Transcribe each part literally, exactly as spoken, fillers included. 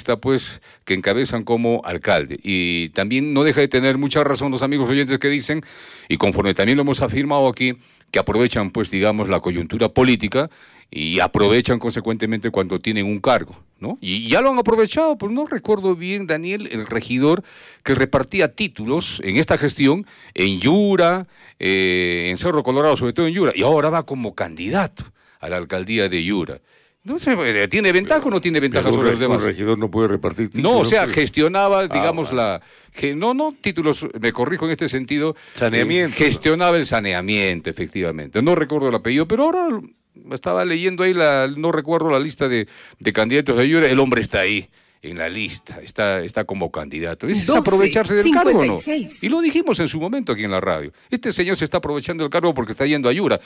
lista, pues, que encabezan como alcalde. Y también no deja de tener mucha razón los amigos oyentes que dicen, y conforme también lo hemos afirmado aquí, que aprovechan, pues, digamos, la coyuntura política y aprovechan consecuentemente cuando tienen un cargo, ¿no? Y ya lo han aprovechado, pues no recuerdo bien, Daniel, el regidor que repartía títulos en esta gestión en Yura, eh, en Cerro Colorado, sobre todo en Yura, y ahora va como candidato a la alcaldía de Yura. Entonces, ¿tiene ventaja pero, o no tiene ventaja sobre los demás? Un regidor no puede repartir títulos. No, o sea, gestionaba, digamos, ah, la... Que, no, no, títulos, me corrijo en este sentido. Saneamiento. Eh, gestionaba el saneamiento, efectivamente. No recuerdo el apellido, pero ahora estaba leyendo ahí, la, no recuerdo la lista de, de candidatos de Yura, el hombre está ahí. En la lista, está, está como candidato. ¿Es doce, aprovecharse del cargo o no? Y lo dijimos en su momento aquí en la radio. Este señor se está aprovechando del cargo porque está yendo a Yura.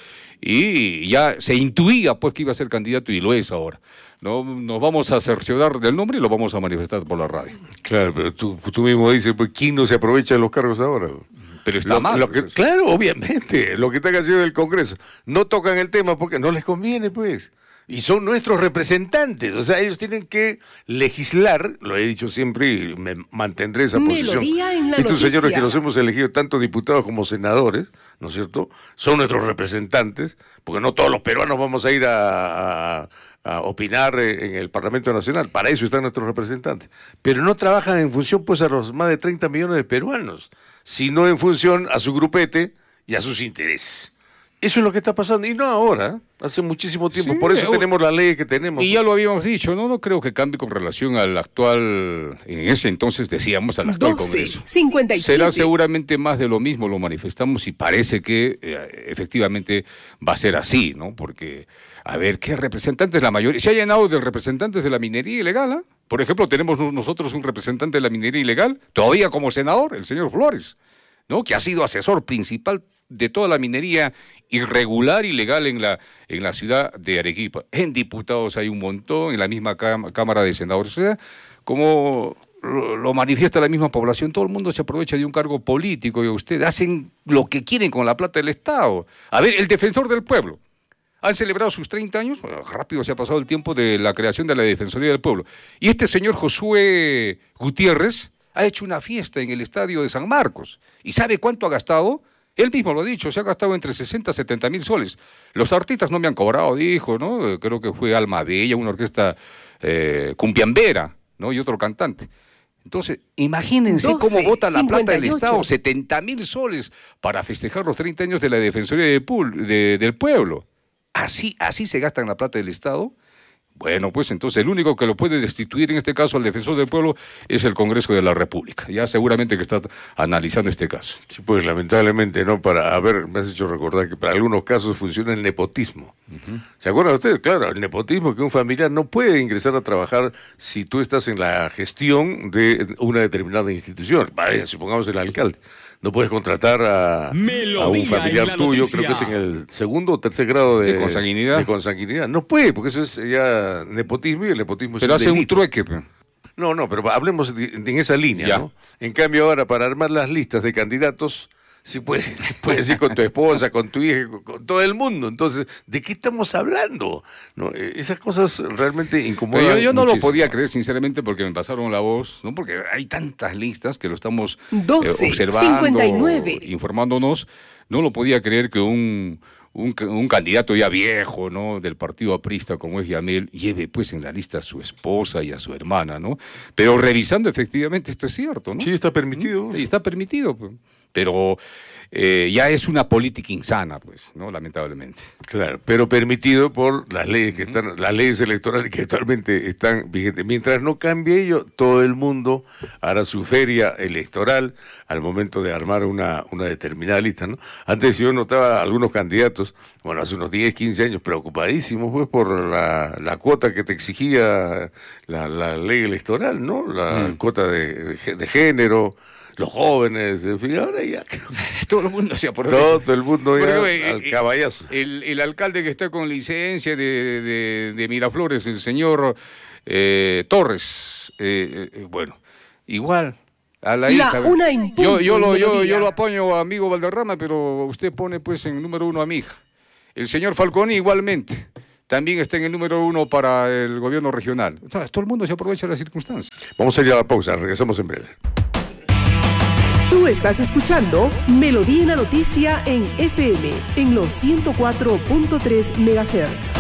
Y ya se intuía pues que iba a ser candidato y lo es ahora. No, nos vamos a cerciorar del nombre y lo vamos a manifestar por la radio. Claro, pero tú, tú mismo dices, pues, ¿quién no se aprovecha de los cargos ahora? Pero está lo, mal. Lo que, pues. Claro, obviamente, lo que está haciendo el Congreso. No tocan el tema porque no les conviene, pues. Y son nuestros representantes, o sea, ellos tienen que legislar, lo he dicho siempre y me mantendré esa posición. En la Estos noticia. señores que nos hemos elegido tanto diputados como senadores, ¿no es cierto?, son nuestros representantes, porque no todos los peruanos vamos a ir a, a, a opinar en el Parlamento Nacional, para eso están nuestros representantes, pero no trabajan en función pues a los más de treinta millones de peruanos, sino en función a su grupete y a sus intereses. Eso es lo que está pasando, y no ahora, hace muchísimo tiempo, sí, por eso tenemos la ley que tenemos. Y ya lo habíamos dicho, no no creo que cambie con relación al actual, en ese entonces decíamos, al actual doce, Congreso. cincuenta y siete. Será seguramente más de lo mismo, lo manifestamos, y parece que eh, efectivamente va a ser así, ¿no? Porque, a ver, ¿qué representantes la mayoría? Se ha llenado de representantes de la minería ilegal, ¿eh? Por ejemplo, tenemos nosotros un representante de la minería ilegal, todavía como senador, el señor Flores, ¿no? Que ha sido asesor principal de toda la minería irregular y legal en la, en la ciudad de Arequipa. En diputados hay un montón, en la misma Cámara de Senadores. O sea, como lo, lo manifiesta la misma población, todo el mundo se aprovecha de un cargo político y ustedes hacen lo que quieren con la plata del Estado. A ver, el defensor del pueblo. Han celebrado sus treinta años, bueno, rápido se ha pasado el tiempo de la creación de la Defensoría del Pueblo. Y este señor Josué Gutiérrez ha hecho una fiesta en el estadio de San Marcos. ¿Y sabe cuánto ha gastado? Él mismo lo ha dicho, se ha gastado entre sesenta a setenta mil soles. Los artistas no me han cobrado, dijo, ¿no? Creo que fue Alma Bella, una orquesta eh, cumbiambera, ¿no? Y otro cantante. Entonces, imagínense doce, cómo vota la plata del Estado, setenta mil soles para festejar los treinta años de la Defensoría de Pul- de, del Pueblo. Así, así se gastan la plata del Estado. Bueno, pues entonces el único que lo puede destituir en este caso al defensor del pueblo es el Congreso de la República. Ya seguramente que está analizando este caso. Sí, pues lamentablemente, ¿no? Para, a ver, me has hecho recordar que para algunos casos funciona el nepotismo. Uh-huh. ¿Se acuerdan ustedes? Claro, el nepotismo, que un familiar no puede ingresar a trabajar si tú estás en la gestión de una determinada institución. Vaya, supongamos el alcalde. No puedes contratar a, a un familiar tuyo, creo que es en el segundo o tercer grado de, de consanguinidad. De consanguinidad. No puede, porque eso es ya nepotismo y el nepotismo pero es hace un un trueque. Pero. No, no, pero hablemos de, de en esa línea, ya. ¿no? En cambio ahora, para armar las listas de candidatos, sí puedes, puedes ir con tu esposa, con tu hija, con, con todo el mundo. Entonces, ¿de qué estamos hablando? ¿No? Esas cosas realmente incomodan. Pero yo, yo no muchísimo. lo podía creer, sinceramente, porque me pasaron la voz, ¿no? Porque hay tantas listas que lo estamos doce, eh, observando, cincuenta y nueve. Informándonos. No lo podía creer que un, un, un candidato ya viejo, ¿no? Del partido aprista como es Yamel, lleve pues en la lista a su esposa y a su hermana, ¿no? Pero revisando efectivamente esto es cierto, ¿no? Sí, está permitido. Sí, está permitido, pues. Pero eh, ya es una política insana, pues, ¿no? Lamentablemente. Claro, pero permitido por las leyes que están, las leyes electorales que actualmente están vigentes. Mientras no cambie ello, todo el mundo hará su feria electoral al momento de armar una, una determinada lista, ¿no? Antes yo notaba a algunos candidatos, bueno, hace unos diez, quince años, preocupadísimos, pues, por la, la cuota que te exigía la, la ley electoral, ¿no? La mm. cuota de, de, de género, los jóvenes, en fin, ahora ya creo que todo el mundo se aprovecha. Todo el mundo ya Pero, eh, al caballazo. El, el alcalde que está con licencia de, de, de Miraflores, el señor eh, Torres, eh, eh, bueno, igual a la, la hija. Una impunto, yo, yo, lo, yo, yo lo apoyo a amigo Valderrama, pero usted pone pues en número uno a mi hija. El señor Falconi igualmente. también está en el número uno para el gobierno regional. O sea, todo el mundo se aprovecha de las circunstancias. Vamos a ir a la pausa, regresamos en breve. Tú estás escuchando Melodía en la Noticia en F M, en los ciento cuatro punto tres megahertz.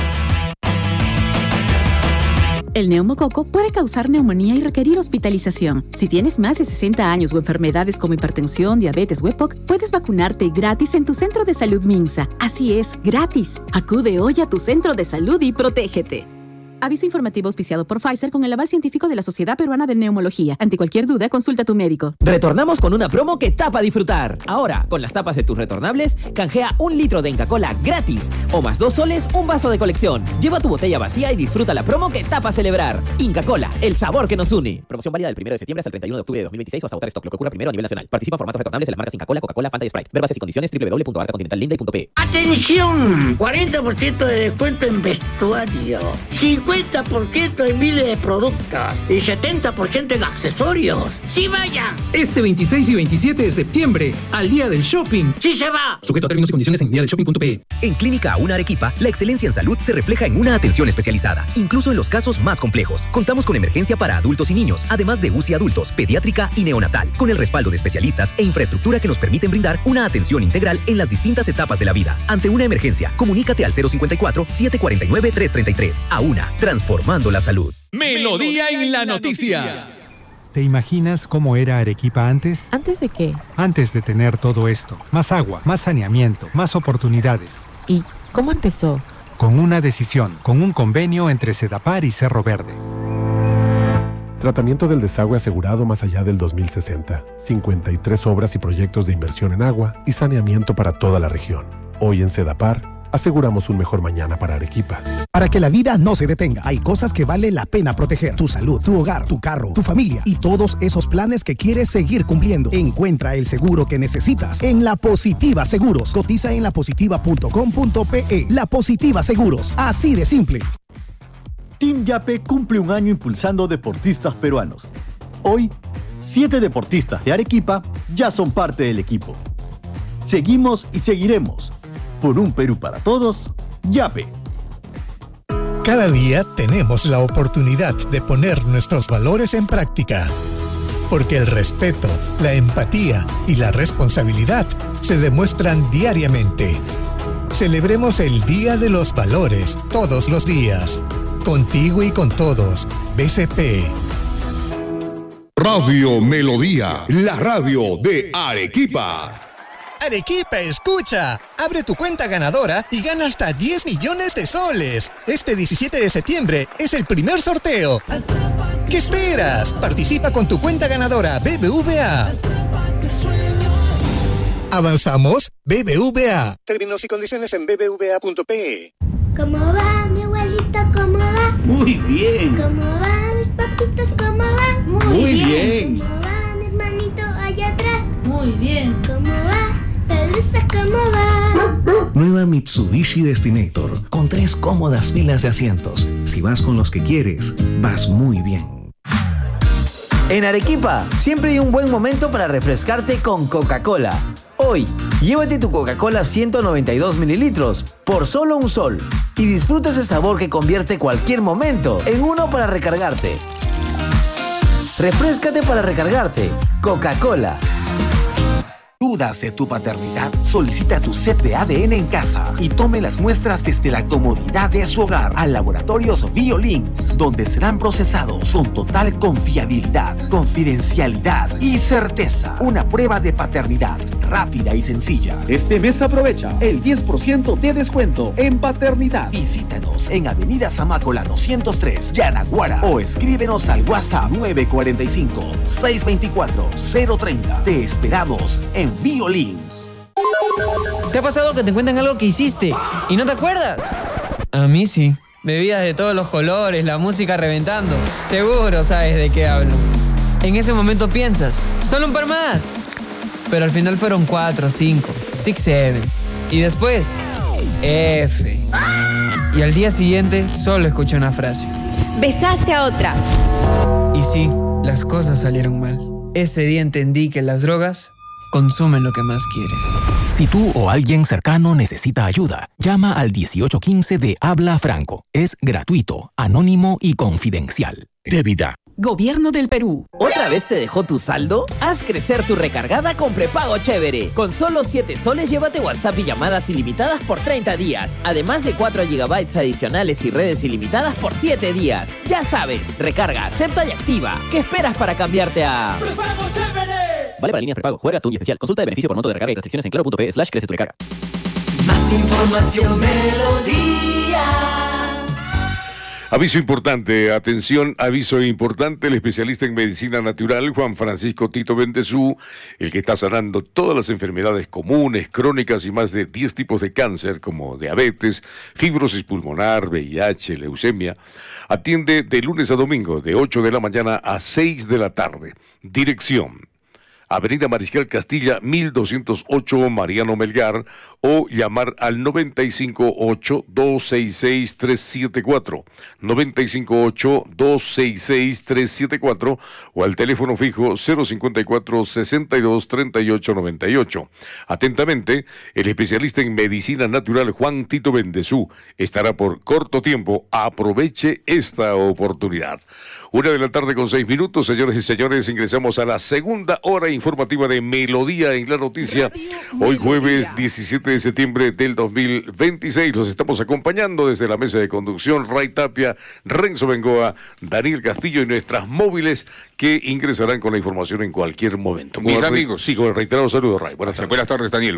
El neumococo puede causar neumonía y requerir hospitalización. Si tienes más de sesenta años o enfermedades como hipertensión, diabetes o E P O C, puedes vacunarte gratis en tu centro de salud Minsa. Así es, gratis. Acude hoy a tu centro de salud y protégete. Aviso informativo auspiciado por Pfizer con el aval científico de la Sociedad Peruana de Neumología. Ante cualquier duda, consulta a tu médico. Retornamos con una promo que tapa a disfrutar. Ahora, con las tapas de tus retornables, canjea un litro de Inca Kola gratis. O más dos soles, un vaso de colección. Lleva tu botella vacía y disfruta la promo que tapa a celebrar. Inca Kola, el sabor que nos une. Promoción válida del primero de septiembre hasta el treinta y uno de octubre de dos mil veintiséis o hasta agotar stock. Lo que ocurra primero a nivel nacional. Participa en formatos retornables en las marcas Inca Kola, Coca-Cola, Fanta y Sprite. Ver bases y condiciones doble u doble u doble u punto arca continental linda punto pe. ¡Atención! cuarenta por ciento de descuento en vestuario. cincuenta por ciento en miles de productos y setenta por ciento en accesorios. ¡Sí vaya! Este veintiséis y veintisiete de septiembre, al Día del Shopping. ¡Sí se va! Sujeto a términos y condiciones en día del shopping punto pe. En Clínica Auna Arequipa, la excelencia en salud se refleja en una atención especializada, incluso en los casos más complejos. Contamos con emergencia para adultos y niños, además de U C I adultos, pediátrica y neonatal, con el respaldo de especialistas e infraestructura que nos permiten brindar una atención integral en las distintas etapas de la vida. Ante una emergencia, comunícate al cero cincuenta y cuatro, setecientos cuarenta y nueve, trescientos treinta y tres. Auna, transformando la salud. Melodía en la noticia. ¿Te imaginas cómo era Arequipa antes? ¿Antes de qué? Antes de tener todo esto. Más agua, más saneamiento, más oportunidades. ¿Y cómo empezó? Con una decisión, con un convenio entre Sedapar y Cerro Verde. Tratamiento del desagüe asegurado más allá del dos mil sesenta. cincuenta y tres obras y proyectos de inversión en agua y saneamiento para toda la región. Hoy en Sedapar, aseguramos un mejor mañana para Arequipa. Para que la vida no se detenga, hay cosas que vale la pena proteger. Tu salud, tu hogar, tu carro, tu familia y todos esos planes que quieres seguir cumpliendo. Encuentra el seguro que necesitas en La Positiva Seguros. Cotiza en la positiva punto com punto pe. La Positiva Seguros, así de simple. Team Yape cumple un año impulsando deportistas peruanos. Hoy, siete deportistas de Arequipa ya son parte del equipo. Seguimos y seguiremos. Por un Perú para todos, Yape. Cada día tenemos la oportunidad de poner nuestros valores en práctica. Porque el respeto, la empatía y la responsabilidad se demuestran diariamente. Celebremos el Día de los Valores todos los días. Contigo y con todos, B C P. Radio Melodía, la radio de Arequipa. Arequipa, escucha. Abre tu cuenta ganadora y gana hasta diez millones de soles. Este diecisiete de septiembre es el primer sorteo. ¿Qué esperas? Participa con tu cuenta ganadora B B V A. ¿Avanzamos? B B V A. Términos y condiciones en b b v a punto pe. ¿Cómo va mi abuelito? ¿Cómo va? Muy bien. ¿Cómo va mis papitos? ¿Cómo va? Muy, Muy bien. bien. ¿Cómo va mi hermanito allá atrás? Muy bien. ¿Cómo va? Pelusa, ¿cómo va? Nueva Mitsubishi Destinator, con tres cómodas filas de asientos. Si vas con los que quieres, vas muy bien. En Arequipa, siempre hay un buen momento para refrescarte con Coca-Cola. Hoy, llévate tu Coca-Cola ciento noventa y dos mililitros por solo un sol y disfruta ese sabor que convierte cualquier momento en uno para recargarte. Refréscate para recargarte. Coca-Cola. ¿Dudas de tu paternidad? Solicita tu set de A D N en casa y tome las muestras desde la comodidad de su hogar al Laboratorios Biolins, donde serán procesados con total confiabilidad, confidencialidad y certeza. Una prueba de paternidad rápida y sencilla. Este mes aprovecha el diez por ciento de descuento en paternidad. Visítanos en Avenida Zamácola doscientos tres, Yanaguara, o escríbenos al WhatsApp nueve cuatro cinco, seis dos cuatro, cero tres cero. Te esperamos en Biolins. ¿Te ha pasado que te cuentan algo que hiciste y no te acuerdas? A mí sí. Bebidas de todos los colores, la música reventando. Seguro sabes de qué hablo. En ese momento piensas, solo un par más. Pero al final fueron cuatro, cinco, seis, siete. Y después, F. Y al día siguiente solo escuché una frase. Besaste a otra. Y sí, las cosas salieron mal. Ese día entendí que las drogas consume lo que más quieres. Si tú o alguien cercano necesita ayuda, llama al dieciocho quince de Habla Franco. Es gratuito, anónimo y confidencial. Débida. Gobierno del Perú. ¿Otra vez te dejó tu saldo? Haz crecer tu recargada con prepago chévere. Con solo siete soles llévate WhatsApp y llamadas ilimitadas por treinta días. Además de cuatro gigabytes adicionales y redes ilimitadas por siete días. Ya sabes, recarga, acepta y activa. ¿Qué esperas para cambiarte a ¡Prepago chévere! Vale para líneas prepago. Juega tu especial. Consulta de beneficio por monto de recarga y restricciones en claro.p slash crece tu recarga. Más información, Melodía. Aviso importante, atención, aviso importante, el especialista en medicina natural, Juan Francisco Tito Bendezú, el que está sanando todas las enfermedades comunes, crónicas y más de diez tipos de cáncer, como diabetes, fibrosis pulmonar, V I H, leucemia, atiende de lunes a domingo, de ocho de la mañana a seis de la tarde. Dirección: Avenida Mariscal Castilla, mil doscientos ocho, Mariano Melgar, o llamar al noventa y cinco ocho, dos seis seis, tres siete cuatro, noventa y cinco ocho, dos seis seis, tres siete cuatro, o al teléfono fijo cero cincuenta y cuatro, sesenta y dos, treinta y ocho, noventa y ocho. Atentamente, el especialista en medicina natural Juan Tito Bendezú estará por corto tiempo. Aproveche esta oportunidad. Una de la tarde con seis minutos, señores y señores, ingresamos a la segunda hora informativa de Melodía en la Noticia. Hoy jueves diecisiete de septiembre del dos mil veintiséis. Los estamos acompañando desde la mesa de conducción, Ray Tapia, Renzo Bengoa, Daniel Castillo y nuestras móviles que ingresarán con la información en cualquier momento. Mis Con amigos. Sí, con el reiterado saludo, Ray. Buenas tardes. Buenas tardes, Daniel.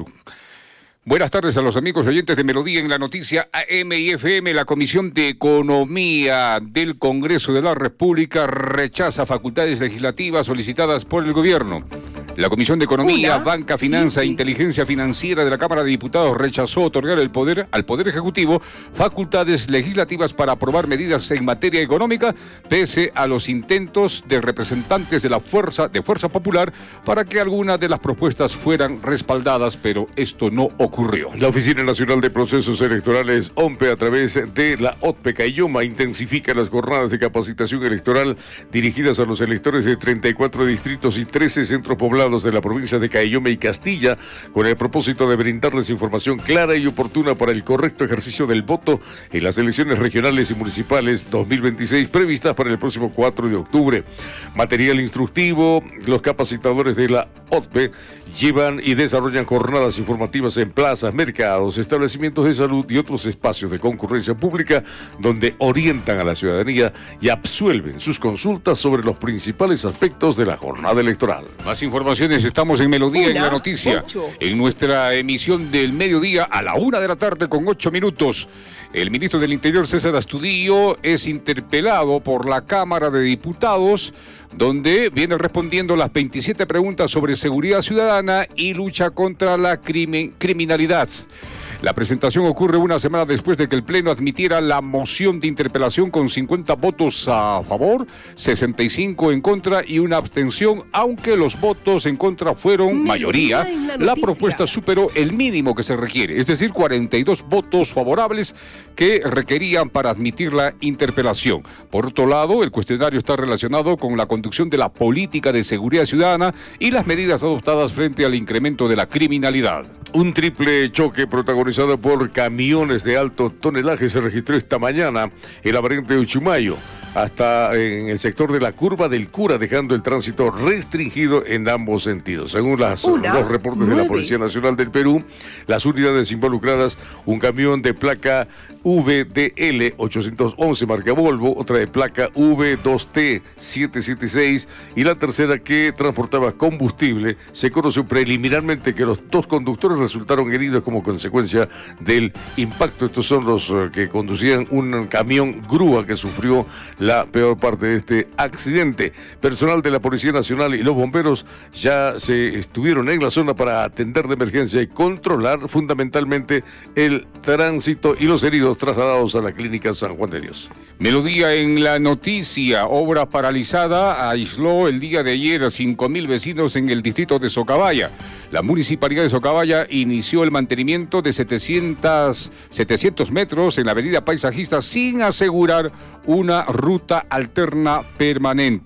Buenas tardes a los amigos oyentes de Melodía en la Noticia A M y F M. La Comisión de Economía del Congreso de la República rechaza facultades legislativas solicitadas por el gobierno. La Comisión de Economía, Una, Banca, Finanza e Inteligencia Financiera de la Cámara de Diputados rechazó otorgar el poder al Poder Ejecutivo facultades legislativas para aprobar medidas en materia económica, pese a los intentos de representantes de la fuerza, de Fuerza Popular para que algunas de las propuestas fueran respaldadas, pero esto no ocurrió. La Oficina Nacional de Procesos Electorales, O M P E, a través de la O T P E Caylloma, intensifica las jornadas de capacitación electoral dirigidas a los electores de treinta y cuatro distritos y trece centros poblados de la provincia de Caylloma y Castilla, con el propósito de brindarles información clara y oportuna para el correcto ejercicio del voto en las elecciones regionales y municipales dos mil veintiséis previstas para el próximo cuatro de octubre. Material instructivo, los capacitadores de la O T P E llevan y desarrollan jornadas informativas en plazas, mercados, establecimientos de salud y otros espacios de concurrencia pública, donde orientan a la ciudadanía y absuelven sus consultas sobre los principales aspectos de la jornada electoral. Más informaciones, estamos en Melodía Una, en la Noticia, ocho. en nuestra emisión del mediodía a la una de la tarde con ocho minutos. El ministro del Interior, César Astudillo, es interpelado por la Cámara de Diputados, donde viene respondiendo las veintisiete preguntas sobre seguridad ciudadana y lucha contra la crimen, criminalidad. La presentación ocurre una semana después de que el Pleno admitiera la moción de interpelación con cincuenta votos a favor, sesenta y cinco en contra y una abstención, aunque los votos en contra fueron mayoría. La, la propuesta superó el mínimo que se requiere, es decir, cuarenta y dos votos favorables que requerían para admitir la interpelación. Por otro lado, el cuestionario está relacionado con la conducción de la política de seguridad ciudadana y las medidas adoptadas frente al incremento de la criminalidad. Un triple choque protagonizado por camiones de alto tonelaje se registró esta mañana en la variante de Uchumayo, hasta en el sector de la Curva del Cura, dejando el tránsito restringido en ambos sentidos. Según las, Una, los reportes nueve. de la Policía Nacional del Perú, las unidades involucradas, un camión de placa V D L ochocientos once marca Volvo, otra de placa V dos T setecientos setenta y seis y la tercera que transportaba combustible. Se conoció preliminarmente que los dos conductores resultaron heridos como consecuencia del impacto. Estos son los uh, que conducían un camión grúa que sufrió la peor parte de este accidente. Personal de la Policía Nacional y los bomberos ya se estuvieron en la zona para atender de emergencia y controlar fundamentalmente el tránsito, y los heridos trasladados a la clínica San Juan de Dios. Melodía en la Noticia. Obra paralizada aisló el día de ayer a cinco mil vecinos en el distrito de Socabaya. La Municipalidad de Socabaya inició el mantenimiento de setecientos, setecientos metros en la avenida Paisajista sin asegurar una ruta alterna permanente.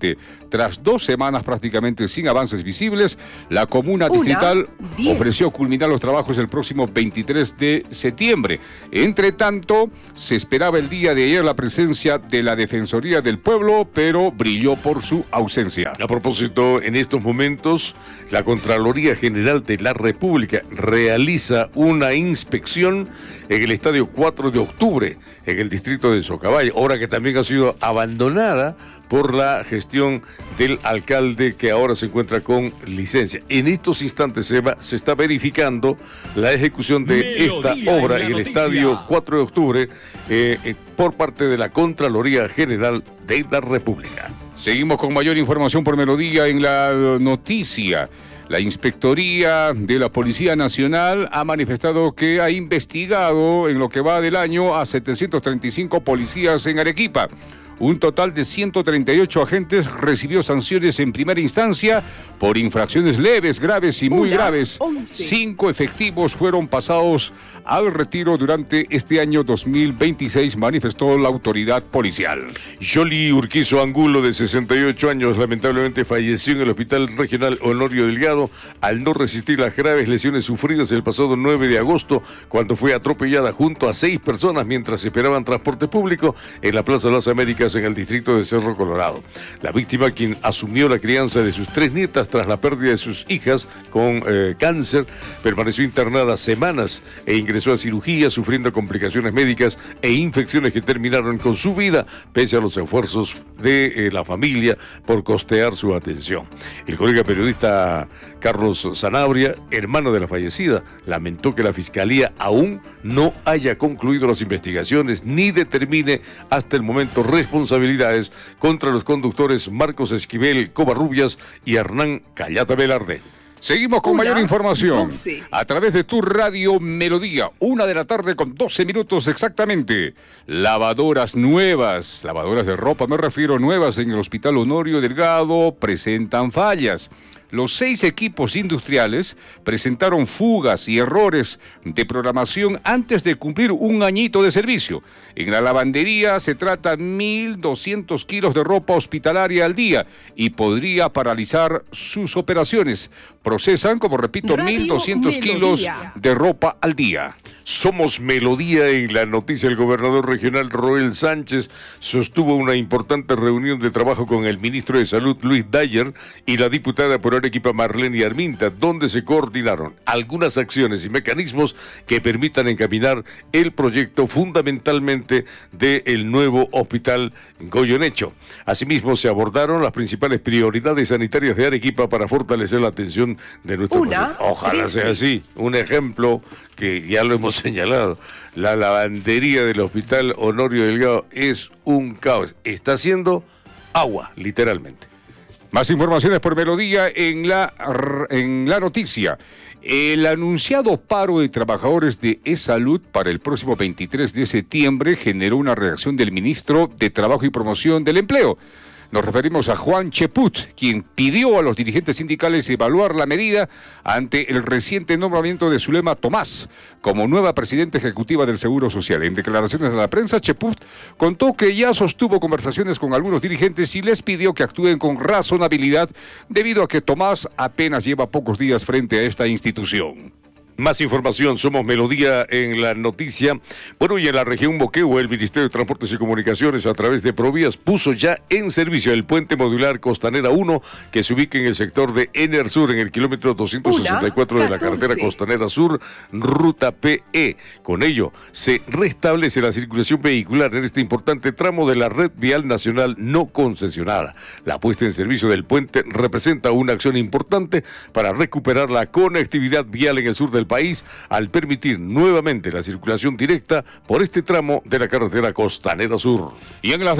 Tras dos semanas prácticamente sin avances visibles, la comuna distrital diez. ofreció culminar los trabajos el próximo veintitrés de septiembre. Entre tanto, se esperaba el día de ayer la presencia de la Defensoría del Pueblo, pero brilló por su ausencia. A propósito, en estos momentos, la Contraloría General de la República realiza una inspección en el Estadio cuatro de octubre, en el distrito de Socabaya, obra que también ha sido abandonada por la gestión del alcalde, que ahora se encuentra con licencia. En estos instantes se, va, se está verificando la ejecución de Melodía esta obra en, en el noticia. Estadio cuatro de octubre eh, eh, por parte de la Contraloría General de la República. Seguimos con mayor información por Melodía en la noticia. La Inspectoría de la Policía Nacional ha manifestado que ha investigado en lo que va del año a setecientos treinta y cinco policías en Arequipa. Un total de ciento treinta y ocho agentes recibió sanciones en primera instancia por infracciones leves, graves y muy Una, graves. once. Cinco efectivos fueron pasados al retiro durante este año dos mil veintiséis, manifestó la autoridad policial. Yoli Urquizo Angulo, de sesenta y ocho años, lamentablemente falleció en el Hospital Regional Honorio Delgado al no resistir las graves lesiones sufridas el pasado nueve de agosto, cuando fue atropellada junto a seis personas mientras esperaban transporte público en la Plaza de las Américas, en el distrito de Cerro Colorado. La víctima, quien asumió la crianza de sus tres nietas tras la pérdida de sus hijas con eh, cáncer, permaneció internada semanas e ingresó a cirugía, sufriendo complicaciones médicas e infecciones que terminaron con su vida, pese a los esfuerzos de eh, la familia por costear su atención. El colega periodista Carlos Sanabria, hermano de la fallecida, lamentó que la Fiscalía aún no haya concluido las investigaciones ni determine hasta el momento responsabilidades contra los conductores Marcos Esquivel Covarrubias y Hernán Callata Velarde. Seguimos con una, mayor información doce. A través de tu radio Melodía, una de la tarde con doce minutos exactamente. Lavadoras nuevas, lavadoras de ropa me refiero, nuevas en el Hospital Honorio Delgado, presentan fallas. Los seis equipos industriales presentaron fugas y errores de programación antes de cumplir un añito de servicio. En la lavandería se trata mil doscientos kilos de ropa hospitalaria al día y podría paralizar sus operaciones. Procesan, como repito, mil doscientos kilos de ropa al día. Somos Melodía en la noticia. El gobernador regional Roel Sánchez sostuvo una importante reunión de trabajo con el ministro de Salud Luis Dyer y la diputada por Arequipa Marlene Arminta, donde se coordinaron algunas acciones y mecanismos que permitan encaminar el proyecto fundamentalmente del nuevo hospital Goyeneche. Asimismo, se abordaron las principales prioridades sanitarias de Arequipa para fortalecer la atención de nuestro paciente. Ojalá trece. Sea así. Un ejemplo que ya lo hemos señalado, la lavandería del Hospital Honorio Delgado es un caos. Está haciendo agua, literalmente. Más informaciones por Melodía en la, en la noticia. El anunciado paro de trabajadores de E-Salud para el próximo veintitrés de septiembre generó una reacción del ministro de Trabajo y Promoción del Empleo. Nos referimos a Juan Cheput, quien pidió a los dirigentes sindicales evaluar la medida ante el reciente nombramiento de Zulema Tomás como nueva presidenta ejecutiva del Seguro Social. En declaraciones a la prensa, Cheput contó que ya sostuvo conversaciones con algunos dirigentes y les pidió que actúen con razonabilidad debido a que Tomás apenas lleva pocos días frente a esta institución. Más información, somos Melodía en la noticia. Bueno, y en la región Moquegua, el Ministerio de Transportes y Comunicaciones, a través de Provías, puso ya en servicio el puente modular Costanera uno, que se ubica en el sector de Ener Sur, en el kilómetro doscientos sesenta y cuatro de la carretera Costanera Sur, ruta P E. Con ello, se restablece la circulación vehicular en este importante tramo de la red vial nacional no concesionada. La puesta en servicio del puente representa una acción importante para recuperar la conectividad vial en el sur del país, al permitir nuevamente la circulación directa por este tramo de la carretera Costanera Sur. Y en las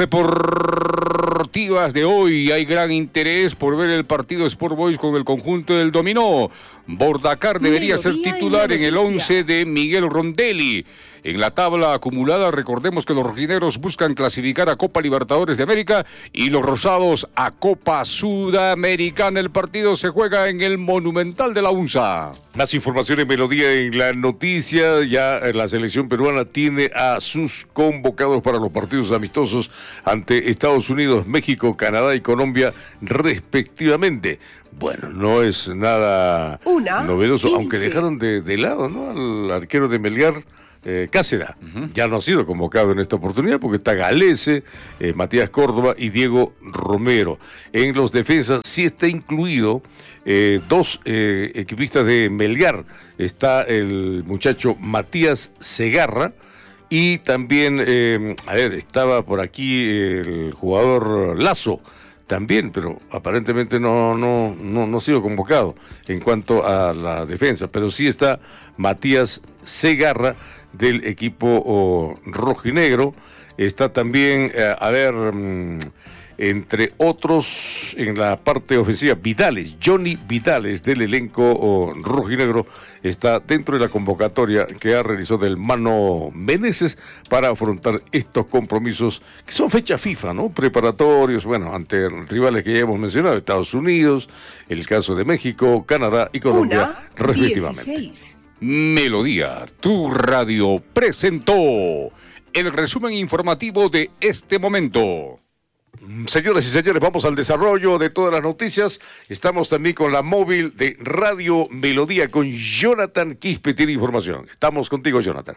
deportivas de hoy hay gran interés por ver el partido Sport Boys con el conjunto del Dominó. Bordacar debería ser titular en el once de Miguel Rondelli. En la tabla acumulada, recordemos que los rojineros buscan clasificar a Copa Libertadores de América y los rosados a Copa Sudamericana. El partido se juega en el Monumental de la UNSA. Más información en Melodía en la noticia. Ya la selección peruana tiene a sus convocados para los partidos amistosos ante Estados Unidos, México, Canadá y Colombia respectivamente. Bueno, no es nada Una, novedoso, quince. aunque dejaron de, de lado, ¿no?, al arquero de Melgar, eh, Cáceres. Uh-huh. Ya no ha sido convocado en esta oportunidad porque está Galese, eh, Matías Córdoba y Diego Romero. En los defensas sí está incluido eh, dos eh, equipistas de Melgar. Está el muchacho Matías Segarra y también, eh, a ver, estaba por aquí el jugador Lazo también, pero aparentemente no, no, no, no ha sido convocado en cuanto a la defensa, pero sí está Matías Segarra del equipo oh, rojinegro. Está también, eh, a ver, mmm, entre otros, en la parte ofensiva, Vidales, Johnny Vidales del elenco oh, rojinegro, está dentro de la convocatoria que ha realizado el Mano Meneses para afrontar estos compromisos que son fecha FIFA, ¿no? Preparatorios, bueno, ante rivales que ya hemos mencionado, Estados Unidos, el caso de México, Canadá y Colombia, Una, respectivamente. dieciséis. Melodía, tu radio, presentó el resumen informativo de este momento. Señoras y señores, vamos al desarrollo de todas las noticias. Estamos también con la móvil de Radio Melodía, con Jonathan Quispe, tiene información. Estamos contigo, Jonathan.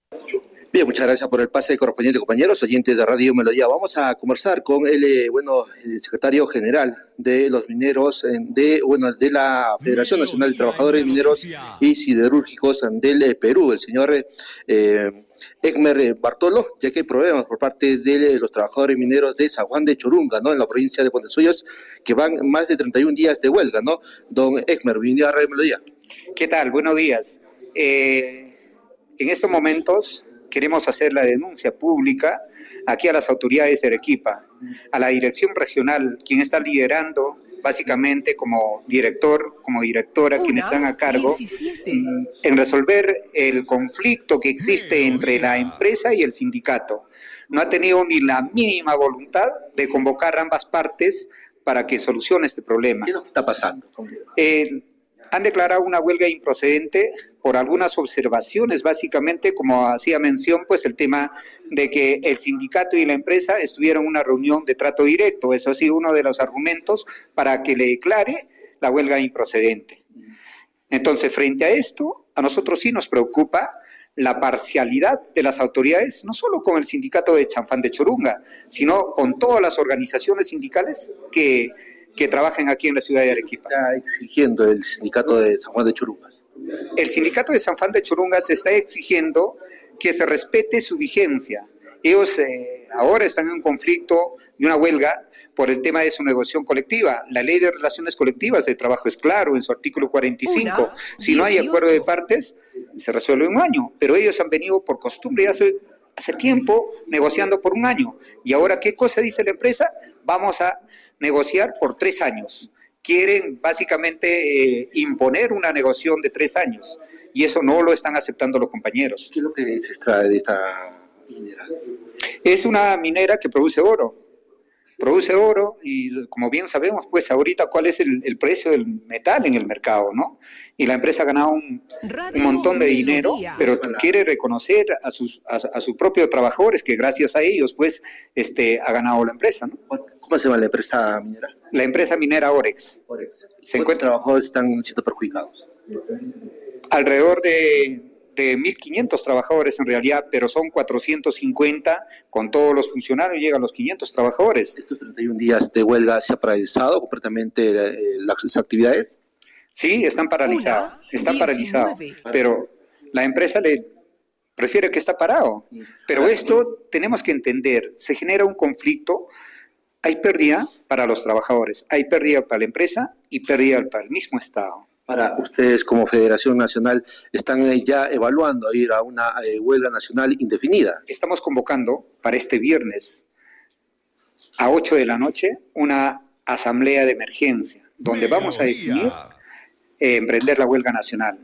Bien, muchas gracias por el pase correspondiente, compañeros, oyentes de Radio Melodía. Vamos a conversar con el, eh, bueno, el secretario general de los mineros, eh, de, bueno, de la Federación Nacional de Trabajadores Mineros y Siderúrgicos del eh, Perú, el señor eh, Egmer Bartolo, ya que hay problemas por parte de los trabajadores mineros de San Juan de Chorunga, ¿no?, en la provincia de Puentesuyas, que van más de treinta y un días de huelga, ¿no? Don Egmer, bienvenido a Radio Melodía. ¿Qué tal? Buenos días. Eh, en estos momentos queremos hacer la denuncia pública aquí a las autoridades de Arequipa, a la dirección regional, quien está liderando básicamente como director, como directora, Una, quienes están a cargo diecisiete. En resolver el conflicto que existe entre la empresa y el sindicato. No ha tenido ni la mínima voluntad de convocar a ambas partes para que solucione este problema. ¿Qué es lo que está pasando? Eh, han declarado una huelga improcedente por algunas observaciones, básicamente, como hacía mención, pues el tema de que el sindicato y la empresa estuvieron en una reunión de trato directo. Eso ha sido uno de los argumentos para que le declare la huelga improcedente. Entonces, frente a esto, a nosotros sí nos preocupa la parcialidad de las autoridades, no solo con el sindicato de San Juan de Chorunga, sino con todas las organizaciones sindicales que... que trabajen aquí en la ciudad de Arequipa. Está exigiendo el sindicato de San Juan de Chorungas. El sindicato de San Juan de Chorungas está exigiendo que se respete su vigencia. Ellos eh, ahora están en un conflicto y una huelga por el tema de su negociación colectiva. La Ley de Relaciones Colectivas de Trabajo es claro en su artículo cuarenta y cinco. Una, si no hay acuerdo de partes, se resuelve en un año. Pero ellos han venido por costumbre hace, hace tiempo negociando por un año. Y ahora, ¿qué cosa dice la empresa? Vamos a negociar por tres años. Quieren básicamente eh, imponer una negociación de tres años y eso no lo están aceptando los compañeros. ¿Qué es lo que se extrae de esta minera? Es una minera que produce oro. Produce oro y como bien sabemos, pues ahorita cuál es el, el precio del metal en el mercado, ¿no? Y la empresa ha ganado un, un montón de dinero, pero quiere reconocer a sus a, a sus propios trabajadores que gracias a ellos, pues, este, ha ganado la empresa, ¿no? ¿Cómo se llama la empresa minera? La empresa minera Orex. Orex. Se encuentra trabajadores están siendo perjudicados. Alrededor de de mil quinientos trabajadores en realidad, pero son cuatrocientos cincuenta con todos los funcionarios, llegan los quinientos trabajadores. ¿Estos treinta y un días de huelga se ha paralizado completamente eh, las actividades? Sí, están paralizados, están paralizados, pero la empresa le prefiere que está parado. Pero esto tenemos que entender, se genera un conflicto, hay pérdida para los trabajadores, hay pérdida para la empresa y pérdida para el mismo Estado. Para ustedes como Federación Nacional, ¿están ya evaluando ir a una eh, huelga nacional indefinida? Estamos convocando para este viernes a ocho de la noche una asamblea de emergencia, donde vamos a definir eh, emprender la huelga nacional.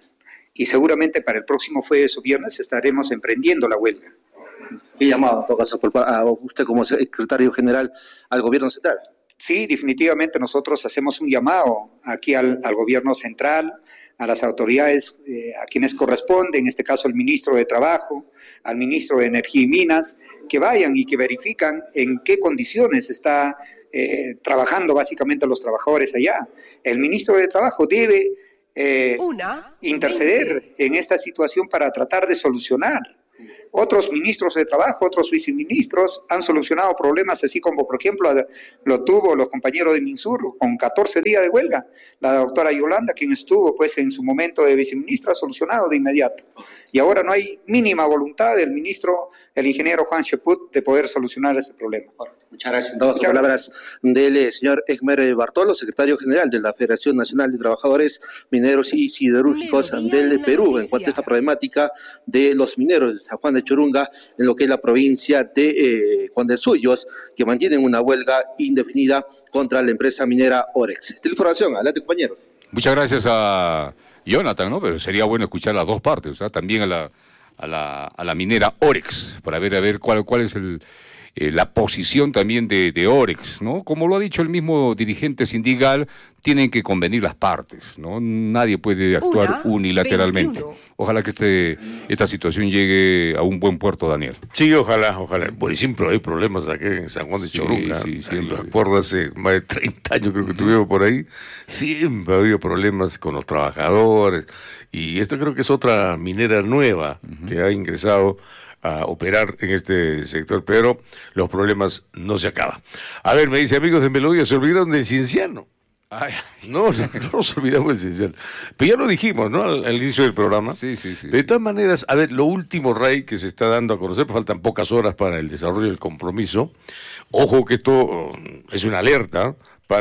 y seguramente para el próximo jueves o viernes estaremos emprendiendo la huelga. ¿Qué llamado, en todo caso, por, a usted como secretario general al gobierno central? Sí, definitivamente nosotros hacemos un llamado aquí al, al gobierno central, a las autoridades eh, a quienes corresponde, en este caso el ministro de Trabajo, al ministro de Energía y Minas, que vayan y que verifican en qué condiciones está eh, trabajando básicamente los trabajadores allá. El ministro de Trabajo debe eh, interceder en esta situación para tratar de solucionar. Otros ministros de Trabajo, otros viceministros han solucionado problemas, así como, por ejemplo, lo tuvo los compañeros de Minsur con catorce días de huelga. La doctora Yolanda, quien estuvo pues en su momento de viceministra, ha solucionado de inmediato. Y ahora no hay mínima voluntad del ministro, el ingeniero Juan Cheput, de poder solucionar ese problema. Muchas gracias. Las palabras del eh, señor Egmer Bartolo, secretario general de la Federación Nacional de Trabajadores Mineros y Siderúrgicos del Perú, en cuanto a esta problemática de los mineros de San Juan de Churunga, en lo que es la provincia de eh, Juan de Suyos, que mantienen una huelga indefinida contra la empresa minera Orex. Esta información, adelante, compañeros. Muchas gracias a Jonathan, ¿no? Pero sería bueno escuchar las dos partes, ¿eh? También a la, a la, a la minera Orex, para ver a ver cuál, cuál es el... Eh, la posición también de, de Orex, ¿no? Como lo ha dicho el mismo dirigente sindical, tienen que convenir las partes, ¿no? Nadie puede actuar Una, unilateralmente. veintiuno. Ojalá que este, esta situación llegue a un buen puerto, Daniel. Sí, ojalá, ojalá. Por ejemplo, hay problemas aquí en San Juan de sí, Chorunga. Sí, sí, me acuerdo hace más de treinta años, creo que estuvimos por ahí. Siempre ha habido problemas con los trabajadores. Y esta creo que es otra minera nueva uh-huh. que ha ingresado a operar en este sector, pero los problemas no se acaban. A ver, me dice, amigos de Melodía, se olvidaron del Cienciano. Ay, no, no, no nos olvidamos del Cienciano. Pero ya lo dijimos, ¿no? Al, al inicio del programa. Sí, sí, sí. De sí. todas maneras, a ver, lo último, Ray, que se está dando a conocer, pues faltan pocas horas para el desarrollo del compromiso. Ojo que esto es una alerta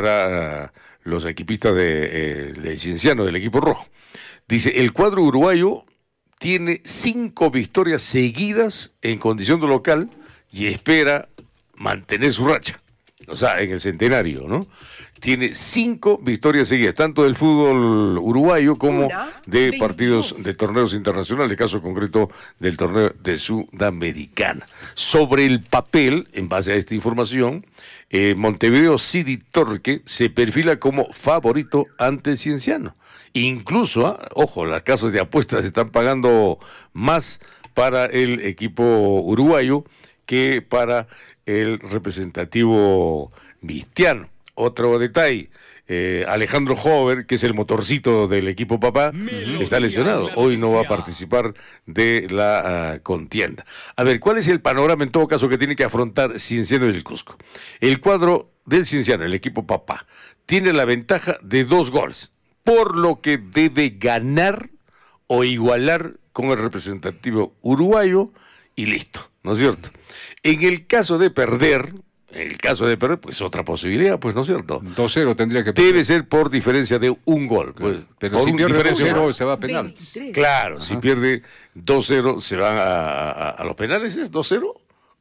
para los equipistas de, eh, del Cienciano, del equipo rojo. Dice, el cuadro uruguayo tiene cinco victorias seguidas en condición de local y espera mantener su racha. O sea, en el centenario, ¿no? Tiene cinco victorias seguidas, tanto del fútbol uruguayo como Una, de veintidós. Partidos de torneos internacionales, caso concreto del torneo de Sudamericana. Sobre el papel, en base a esta información, eh, Montevideo City Torque se perfila como favorito ante el Cienciano. Incluso, ¿eh? ojo, las casas de apuestas están pagando más para el equipo uruguayo que para el representativo vistiano. Otro detalle, eh, Alejandro Hover, que es el motorcito del equipo papá, Melodía, está lesionado. Hoy no va a participar de la uh, contienda. A ver, ¿cuál es el panorama en todo caso que tiene que afrontar Cienciano del Cusco? El cuadro del Cienciano, el equipo papá, tiene la ventaja de dos goles, por lo que debe ganar o igualar con el representativo uruguayo y listo, ¿no es cierto? En el caso de perder, en el caso de perder, pues otra posibilidad, pues, ¿no es cierto? dos cero tendría que perder. Debe ser por diferencia de un gol. Pues, pero por si un pierde dos cero se va a penales. Claro, Ajá. si pierde dos cero se van a, a, a los penales, ¿es dos cero?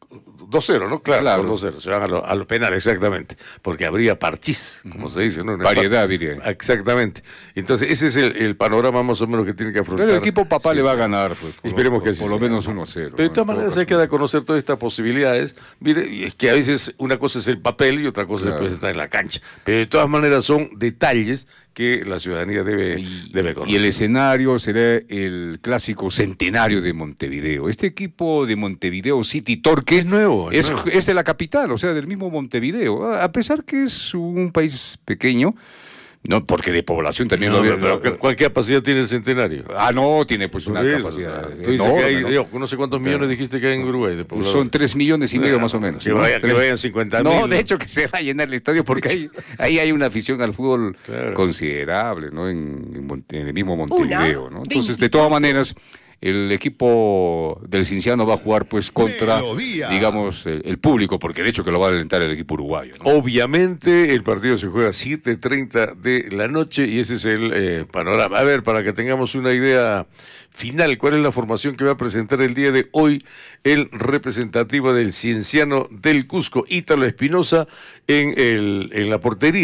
dos cero, ¿no? Claro, claro. dos cero, se van a, lo, a los penales, exactamente, porque habría parchís, como uh-huh. se dice, ¿no? Variedad, diría. Exactamente. Entonces, ese es el, el panorama más o menos que tiene que afrontar. Pero el equipo papá sí, le va a ganar, pues. Por Esperemos lo, que así Por lo menos uno cero. Pero de todas maneras hay que dar a conocer todas estas posibilidades. Mire, es que a veces una cosa es el papel y otra cosa claro. es estar en la cancha. Pero de todas maneras son detalles que la ciudadanía debe, y, debe conocer. Y el escenario será el clásico centenario de Montevideo. Este equipo de Montevideo City Torque es nuevo. Es, es, nuevo. es de la capital, o sea, del mismo Montevideo. A pesar que es un país pequeño, no, porque de población también no, lo pero, pero ¿cuál capacidad tiene el centenario? Ah, no, diene pues una sí, capacidad. Tú dices no, que hay, no, yo, no sé cuántos millones no. dijiste que hay en Uruguay de población. Son tres millones y medio no, más o menos. Que, ¿no? vaya, que vayan cincuenta mil. No, de hecho que se va a llenar el estadio porque ahí, ahí hay una afición al fútbol claro. considerable, ¿no? En, en el mismo Montevideo, ¿no? Entonces, de todas maneras, el equipo del Cienciano va a jugar pues contra, Melodía. digamos, el, el público, porque de hecho que lo va a alentar el equipo uruguayo, ¿no? Obviamente el partido se juega a siete treinta de la noche y ese es el eh, panorama. A ver, para que tengamos una idea final, ¿cuál es la formación que va a presentar el día de hoy el representativo del Cienciano del Cusco, Ítalo Espinosa, en, el, en la portería?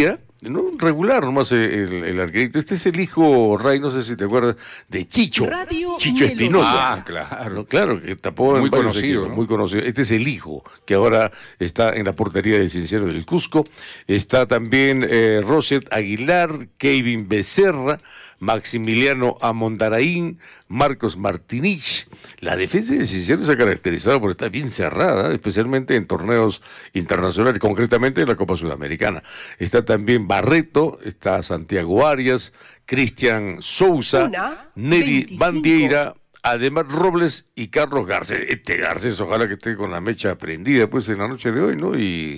no regular nomás el, el arquerito. Este es el hijo, Ray, no sé si te acuerdas, de Chicho. Radio Chicho Melodía. Espinosa. Ah, claro. Claro, que tapó Muy en varios conocido, equipos, ¿no? muy conocido. Este es el hijo, que ahora está en la portería del Cienciano del Cusco. Está también eh, Roset Aguilar, Kevin Becerra, Maximiliano Amondaraín, Marcos Martinich. La defensa de Cienciano se ha caracterizado por estar bien cerrada, especialmente en torneos internacionales, concretamente en la Copa Sudamericana. Está también Barreto, está Santiago Arias, Cristian Sousa, Una, Neri veinticinco. Bandieira, Ademar Robles y Carlos Garcés. Este Garcés ojalá que esté con la mecha prendida pues en la noche de hoy, ¿no? Y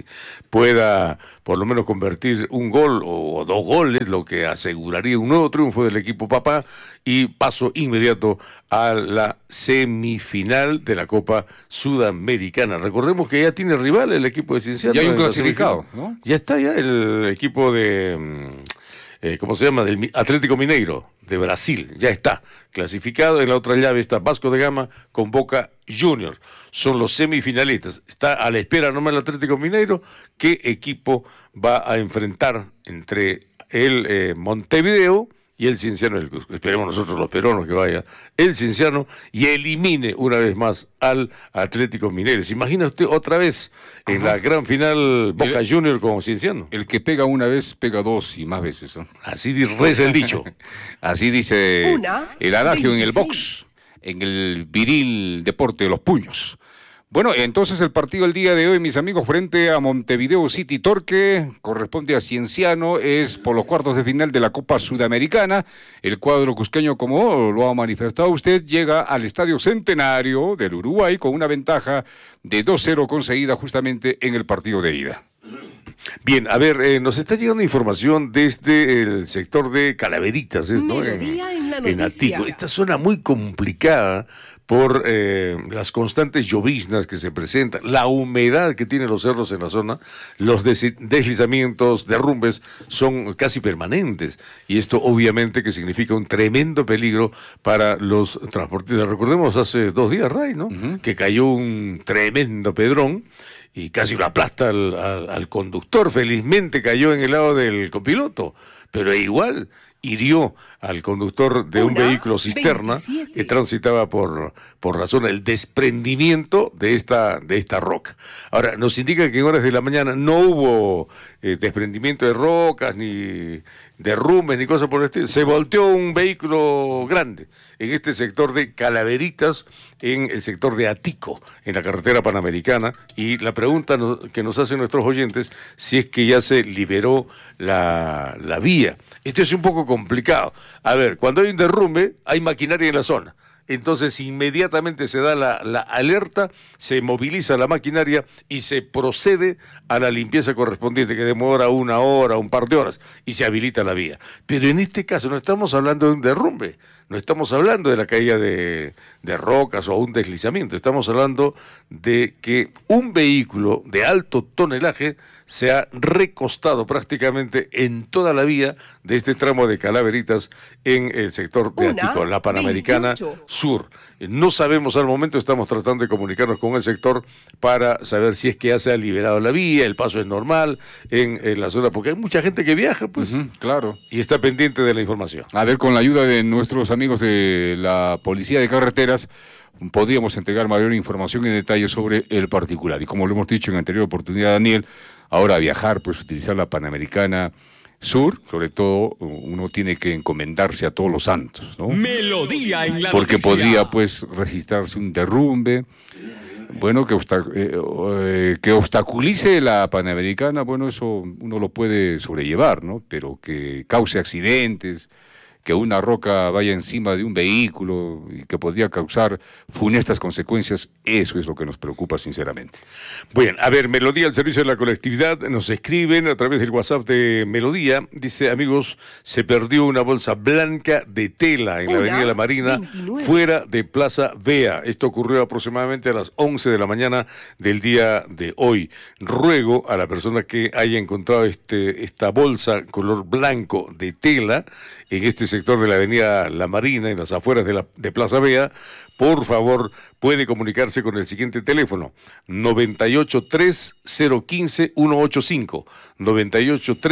pueda por lo menos convertir un gol o dos goles, lo que aseguraría un nuevo triunfo del equipo Papá y paso inmediato a la semifinal de la Copa Sudamericana. Recordemos que ya tiene rival el equipo de Cienciano. Ya hay un en la clasificado, semifinal. ¿no? Ya está ya el equipo de... Eh, ¿cómo se llama? Del Mi- Atlético Mineiro de Brasil, ya está clasificado. En la otra llave está Vasco de Gama con Boca Juniors, son los semifinalistas. Está a la espera nomás el Atlético Mineiro, qué equipo va a enfrentar entre el eh, Montevideo y el Cienciano del Cusco. Esperemos nosotros los peruanos que vaya el Cienciano y elimine una vez más al Atlético Mineiro. ¿Se imagina usted otra vez en Ajá. la gran final Boca El- Juniors con Cienciano? El que pega una vez, pega dos y más veces, ¿no? Así di- reza el dicho. Así dice Una, el adagio en el veintiséis. box, en el viril deporte de los puños. Bueno, entonces el partido el día de hoy, mis amigos, frente a Montevideo City Torque, corresponde a Cienciano, es por los cuartos de final de la Copa Sudamericana. El cuadro cusqueño, como lo ha manifestado usted, llega al Estadio Centenario del Uruguay con una ventaja de dos cero conseguida justamente en el partido de ida. Bien, a ver, eh, nos está llegando información desde el sector de Calaveritas, ¿es, ¿no? Melodía en la en noticia. Atico. Esta zona muy complicada por eh, las constantes lloviznas que se presentan, la humedad que tienen los cerros en la zona, los des- deslizamientos, derrumbes son casi permanentes y esto obviamente que significa un tremendo peligro para los transportistas. Recordemos hace dos días, Ray, ¿no? Uh-huh. Que cayó un tremendo pedrón y casi lo aplasta al, al, al conductor. Felizmente cayó en el lado del copiloto, pero igual hirió al conductor de un Una, vehículo cisterna veintisiete. que transitaba por, por la zona, el desprendimiento de esta, de esta roca. Ahora, nos indica que en horas de la mañana no hubo eh, desprendimiento de rocas, ni derrumbes, ni cosas por el estilo. Se volteó un vehículo grande en este sector de Calaveritas, en el sector de Atico, en la carretera panamericana, y la pregunta no, que nos hacen nuestros oyentes, si es que ya se liberó la, la vía. Esto es un poco complicado. A ver, cuando hay un derrumbe, hay maquinaria en la zona. Entonces inmediatamente se da la, la alerta, se moviliza la maquinaria y se procede a la limpieza correspondiente, que demora una hora, un par de horas, y se habilita la vía. Pero en este caso no estamos hablando de un derrumbe, no estamos hablando de la caída de, de rocas o un deslizamiento, estamos hablando de que un vehículo de alto tonelaje se ha recostado prácticamente en toda la vía de este tramo de Calaveritas en el sector de Una, Atico, la Panamericana veintiocho. Sur. No sabemos al momento, estamos tratando de comunicarnos con el sector para saber si es que ya se ha liberado la vía, el paso es normal en, en la zona, porque hay mucha gente que viaja, pues, Uh-huh, claro. y está pendiente de la información. A ver, con la ayuda de nuestros amigos de la Policía de Carreteras, podríamos entregar mayor información y detalle sobre el particular. Y como lo hemos dicho en anterior oportunidad, Daniel, ahora viajar, pues utilizar la Panamericana Sur, sobre todo uno tiene que encomendarse a todos los santos, ¿no? Melodía en la Porque noticia. podría, pues, registrarse un derrumbe, bueno, que, obsta- eh, eh, que obstaculice la Panamericana, bueno, eso uno lo puede sobrellevar, ¿no? Pero que cause accidentes, que una roca vaya encima de un vehículo y que podría causar funestas consecuencias, eso es lo que nos preocupa sinceramente. Bueno, a ver, Melodía, al servicio de la colectividad, nos escriben a través del WhatsApp de Melodía, dice, amigos, se perdió una bolsa blanca de tela en la Una, Avenida La Marina, veintinueve. fuera de Plaza Vea. Esto ocurrió aproximadamente a las once de la mañana del día de hoy. Ruego a la persona que haya encontrado este, esta bolsa color blanco de tela en este sector de la Avenida La Marina, en las afueras de, la, de Plaza Vea, por favor, puede comunicarse con el siguiente teléfono, noventa y ocho tres cero uno cinco, uno cinco, noventa y ocho tres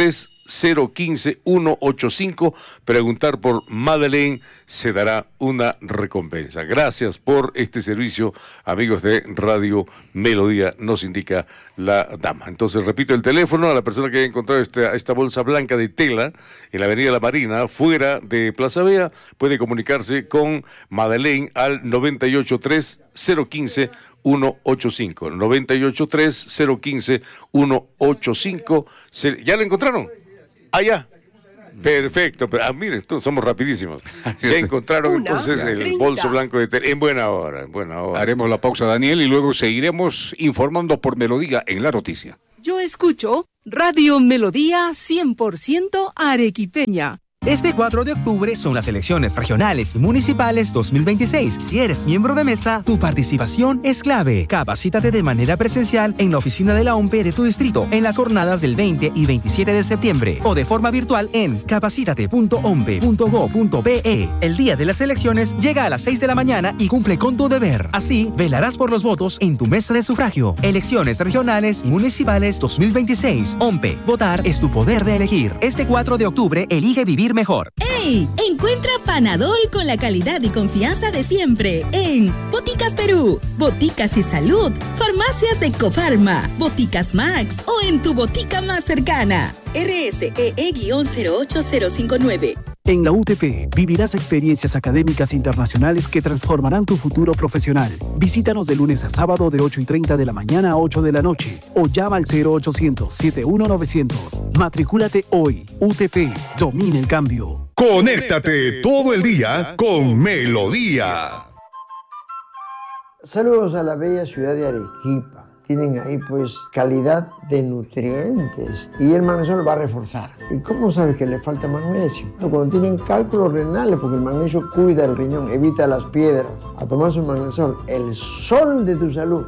cero uno cinco, uno ocho cinco. Preguntar por Madeleine, se dará una recompensa. Gracias por este servicio, amigos de Radio Melodía, nos indica la dama. Entonces, repito el teléfono a la persona que haya encontrado esta, esta bolsa blanca de tela en la Avenida La Marina, fuera de Plaza Vea, puede comunicarse con Madeleine al noventa y ocho tres, cero uno cinco, uno ocho cinco. noventa y ocho tres, cero uno cinco, uno ocho cinco. ¿Ya la encontraron? Ah, ya. Perfecto, pero ah, miren, todos somos rapidísimos. Ya encontraron Una, entonces el treinta. bolso blanco de tela en buena hora, en buena hora. Haremos la pausa, Daniel, y luego seguiremos informando por Melodía en la noticia. Yo escucho Radio Melodía cien por ciento arequipeña. Este cuatro de octubre son las elecciones regionales y municipales dos mil veintiséis. Si eres miembro de mesa, tu participación es clave. Capacítate de manera presencial en la oficina de la O M P E de tu distrito en las jornadas del veinte y veintisiete de septiembre o de forma virtual en capacítate punto ompe punto go punto pe. El día de las elecciones llega a las seis de la mañana y cumple con tu deber. Así, velarás por los votos en tu mesa de sufragio. Elecciones regionales y municipales dos mil veintiséis. O M P E. Votar es tu poder de elegir. Este cuatro de octubre, elige vivir mejor. ¡Ey! Encuentra Panadol con la calidad y confianza de siempre en Boticas Perú, Boticas y Salud, Farmacias de Cofarma, Boticas Max o en tu botica más cercana. R S E E cero ocho cero cinco nueve. En la U T P vivirás experiencias académicas internacionales que transformarán tu futuro profesional. Visítanos de lunes a sábado de ocho y treinta de la mañana a ocho de la noche o llama al cero ochocientos, setenta y uno novecientos. Matricúlate hoy. U T P, domina el cambio. Conéctate todo el día con Melodía. Saludos a la bella ciudad de Arequipa. Tienen ahí pues calidad de nutrientes y el magnesio va a reforzar. ¿Y cómo sabes que le falta magnesio? Cuando tienen cálculos renales, porque el magnesio cuida el riñón, evita las piedras. A tomar su magnesol, el sol de tu salud.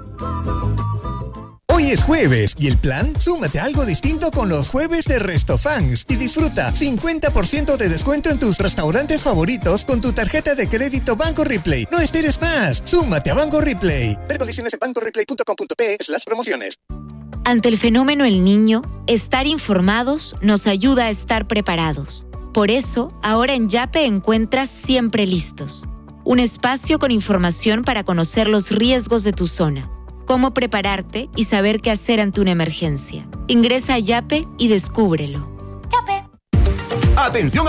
Hoy es jueves y el plan, súmate a algo distinto con los jueves de Restofans y disfruta cincuenta por ciento de descuento en tus restaurantes favoritos con tu tarjeta de crédito Banco Replay. No esperes más, súmate a Banco Replay. Ver condiciones en banco replay punto com punto pe slash promociones. Ante el fenómeno El Niño, estar informados nos ayuda a estar preparados. Por eso, ahora en Yape encuentras Siempre Listos, un espacio con información para conocer los riesgos de tu zona, cómo prepararte y saber qué hacer ante una emergencia. Ingresa a Yape y descúbrelo. Atención